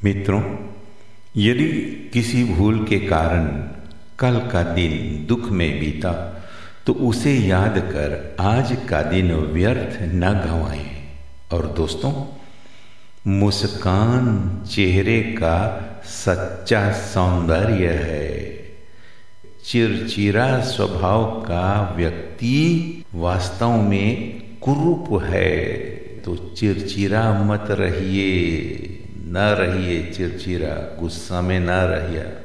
मित्रों, यदि किसी भूल के कारण कल का दिन दुख में बीता तो उसे याद कर आज का दिन व्यर्थ न गंवाएं। और दोस्तों, मुस्कान चेहरे का सच्चा सौंदर्य है। चिड़चिड़ा स्वभाव का व्यक्ति वास्तव में कुरूप है। तो चिड़चिड़ा मत रहिए, न रहिए चिड़चिड़ा, गुस्सा में न रहिए।